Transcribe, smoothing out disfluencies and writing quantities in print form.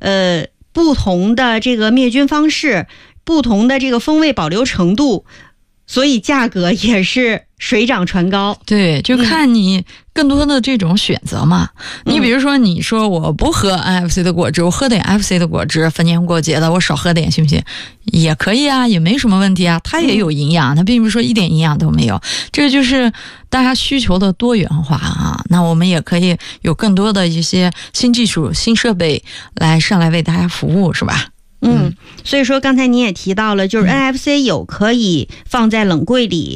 不同的这个灭菌方式，不同的这个风味保留程度，所以价格也是水涨船高。 对，就看你更多的这种选择嘛。你比如说，你说我不喝 NFC 的果汁，我喝点 FC 的果汁，逢年过节的我少喝点，行不行？也可以啊，也没什么问题啊。它也有营养，它并不是说一点营养都没有。这个就是大家需求的多元化啊。那我们也可以有更多的一些新技术、新设备上来为大家服务，是吧？ 所以说刚才你也提到了，就是 NFC 有可以放在冷柜里